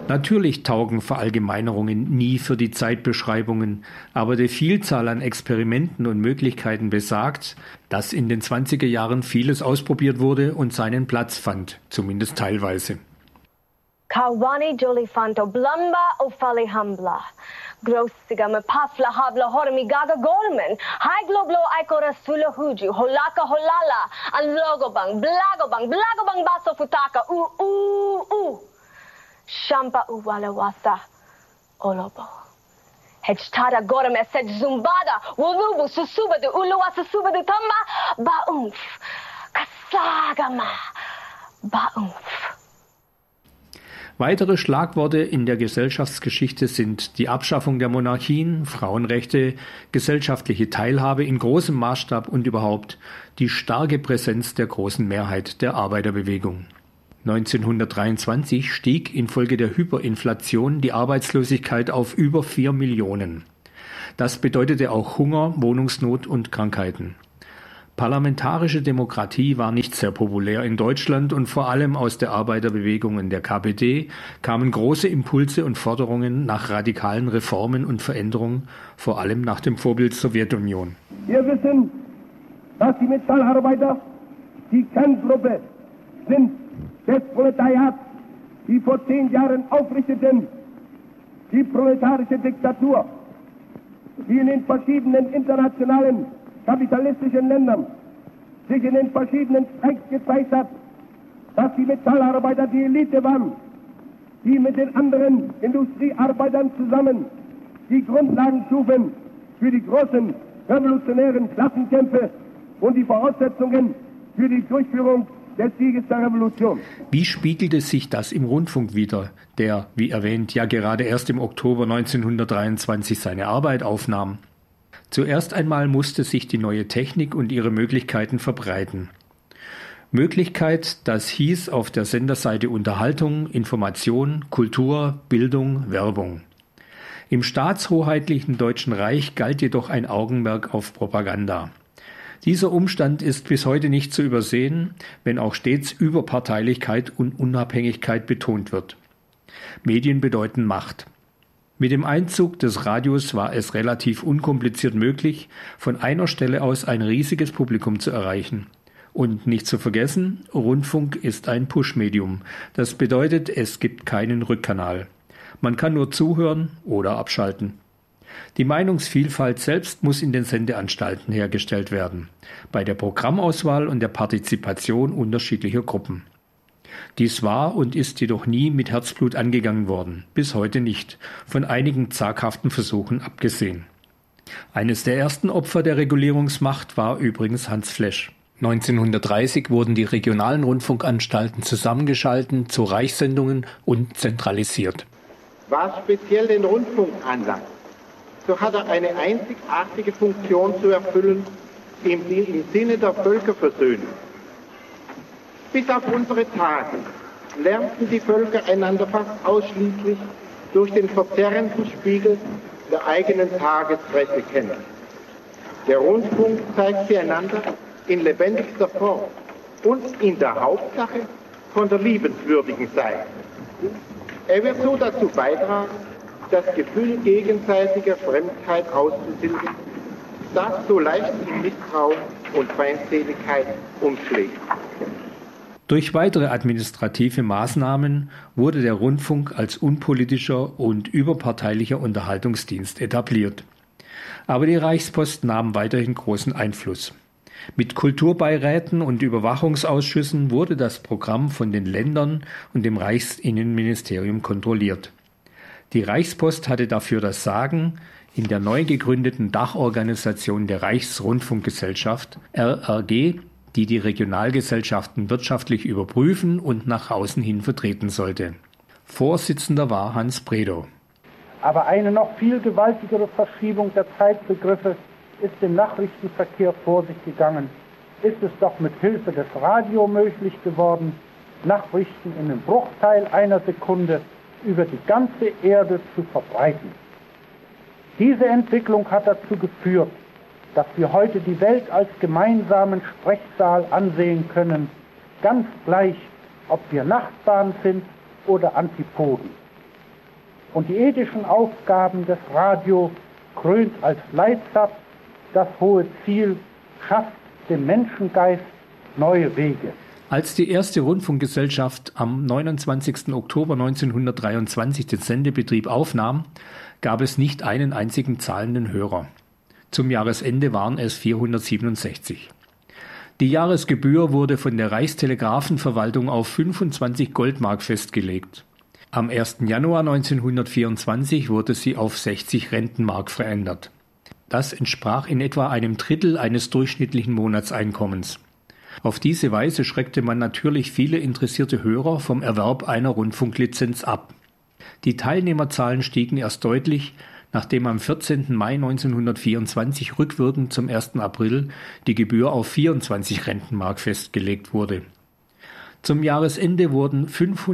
Natürlich taugen Verallgemeinerungen nie für die Zeitbeschreibungen, aber die Vielzahl an Experimenten und Möglichkeiten besagt, dass in den 20er Jahren vieles ausprobiert wurde und seinen Platz fand, zumindest teilweise. Kawani Jolifanto Blamba Ofali Hambla. Grossiga me pafla habla hormigaga golmen. Hai globlo aikora sula huju. Holaka holala. An logobang, blagobang baso futaka. Shampa uwala wasa. Olobo. Hechtada gorame sej zumbada. Wulubu susuba de uluwa susuba de tamba. Baumf. Kasagama. Baumf. Weitere Schlagworte in der Gesellschaftsgeschichte sind die Abschaffung der Monarchien, Frauenrechte, gesellschaftliche Teilhabe in großem Maßstab und überhaupt die starke Präsenz der großen Mehrheit der Arbeiterbewegung. 1923 stieg infolge der Hyperinflation die Arbeitslosigkeit auf über 4 Millionen. Das bedeutete auch Hunger, Wohnungsnot und Krankheiten. Parlamentarische Demokratie war nicht sehr populär in Deutschland und vor allem aus der Arbeiterbewegung und der KPD kamen große Impulse und Forderungen nach radikalen Reformen und Veränderungen, vor allem nach dem Vorbild Sowjetunion. Wir wissen, dass die Metallarbeiter die Kerngruppe sind des Proletariats, die vor 10 Jahren aufrichteten, die proletarische Diktatur, die in den verschiedenen internationalen kapitalistischen Ländern sich in den verschiedenen Streiks gezeigt hat, dass die Metallarbeiter die Elite waren, die mit den anderen Industriearbeitern zusammen die Grundlagen schufen für die großen revolutionären Klassenkämpfe und die Voraussetzungen für die Durchführung des Sieges der Revolution. Wie spiegelte sich das im Rundfunk wider, der, wie erwähnt, ja gerade erst im Oktober 1923 seine Arbeit aufnahm? Zuerst einmal musste sich die neue Technik und ihre Möglichkeiten verbreiten. Möglichkeit, das hieß auf der Senderseite Unterhaltung, Information, Kultur, Bildung, Werbung. Im staatshoheitlichen Deutschen Reich galt jedoch ein Augenmerk auf Propaganda. Dieser Umstand ist bis heute nicht zu übersehen, wenn auch stets Überparteilichkeit und Unabhängigkeit betont wird. Medien bedeuten Macht. Mit dem Einzug des Radios war es relativ unkompliziert möglich, von einer Stelle aus ein riesiges Publikum zu erreichen. Und nicht zu vergessen, Rundfunk ist ein Push-Medium. Das bedeutet, es gibt keinen Rückkanal. Man kann nur zuhören oder abschalten. Die Meinungsvielfalt selbst muss in den Sendeanstalten hergestellt werden, bei der Programmauswahl und der Partizipation unterschiedlicher Gruppen. Dies war und ist jedoch nie mit Herzblut angegangen worden, bis heute nicht, von einigen zaghaften Versuchen abgesehen. Eines der ersten Opfer der Regulierungsmacht war übrigens Hans Flesch. 1930 wurden die regionalen Rundfunkanstalten zusammengeschalten zu Reichssendungen und zentralisiert. Was speziell den Rundfunk anlangt, so hat er eine einzigartige Funktion zu erfüllen im Sinne der Völkerversöhnung. Bis auf unsere Tage lernten die Völker einander fast ausschließlich durch den verzerrenden Spiegel der eigenen Tagespresse kennen. Der Rundfunk zeigt sie einander in lebendigster Form und in der Hauptsache von der liebenswürdigen Seite. Er wird so dazu beitragen, das Gefühl gegenseitiger Fremdheit auszutilgen, das so leicht in Misstrauen und Feindseligkeit umschlägt. Durch weitere administrative Maßnahmen wurde der Rundfunk als unpolitischer und überparteilicher Unterhaltungsdienst etabliert. Aber die Reichspost nahm weiterhin großen Einfluss. Mit Kulturbeiräten und Überwachungsausschüssen wurde das Programm von den Ländern und dem Reichsinnenministerium kontrolliert. Die Reichspost hatte dafür das Sagen in der neu gegründeten Dachorganisation der Reichsrundfunkgesellschaft, RRG, die Regionalgesellschaften wirtschaftlich überprüfen und nach außen hin vertreten sollte. Vorsitzender war Hans Bredow. Aber eine noch viel gewaltigere Verschiebung der Zeitbegriffe ist im Nachrichtenverkehr vor sich gegangen. Ist es doch mit Hilfe des Radio möglich geworden, Nachrichten in einem Bruchteil einer Sekunde über die ganze Erde zu verbreiten. Diese Entwicklung hat dazu geführt, dass wir heute die Welt als gemeinsamen Sprechsaal ansehen können, ganz gleich, ob wir Nachbarn sind oder Antipoden. Und die ethischen Aufgaben des Radio krönt als Leitsatz das hohe Ziel, schafft dem Menschengeist neue Wege. Als die erste Rundfunkgesellschaft am 29. Oktober 1923 den Sendebetrieb aufnahm, gab es nicht einen einzigen zahlenden Hörer. Zum Jahresende waren es 467. Die Jahresgebühr wurde von der Reichstelegrafenverwaltung auf 25 Goldmark festgelegt. Am 1. Januar 1924 wurde sie auf 60 Rentenmark verändert. Das entsprach in etwa einem Drittel eines durchschnittlichen Monatseinkommens. Auf diese Weise schreckte man natürlich viele interessierte Hörer vom Erwerb einer Rundfunklizenz ab. Die Teilnehmerzahlen stiegen erst deutlich, nachdem am 14. Mai 1924 rückwirkend zum 1. April die Gebühr auf 24 Rentenmark festgelegt wurde. Zum Jahresende wurden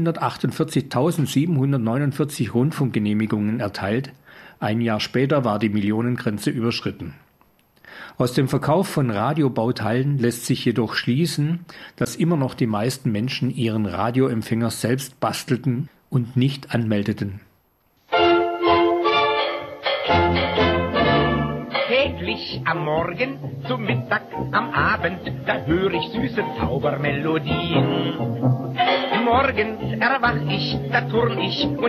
548.749 Rundfunkgenehmigungen erteilt. Ein Jahr später war die Millionengrenze überschritten. Aus dem Verkauf von Radiobauteilen lässt sich jedoch schließen, dass immer noch die meisten Menschen ihren Radioempfänger selbst bastelten und nicht anmeldeten. Täglich am Morgen, zum Mittag, am Abend, da höre ich süße Zaubermelodien. Morgens erwach ich, da turn ich und